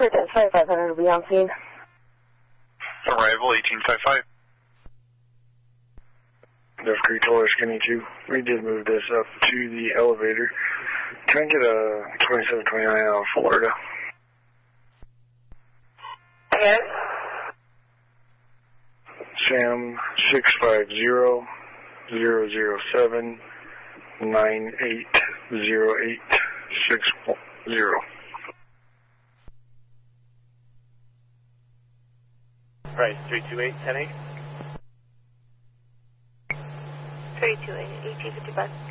Clear 500 will be on scene. Arrival 1855. Def Creek Taller Skinny 2. We did move this up to the elevator. Try and get a 2729 out of Florida. Yes. Sam 650-007-980860. Right, 328, 10-8. 328, 1855.